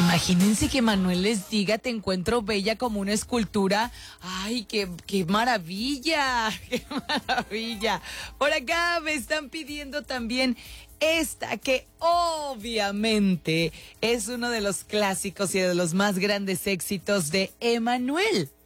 Imagínense que Manuel les diga, te encuentro bella como una escultura. ¡Ay, qué maravilla! ¡Qué maravilla! Por acá me están pidiendo también esta, que obviamente es uno de los clásicos y de los más grandes éxitos de Emmanuel.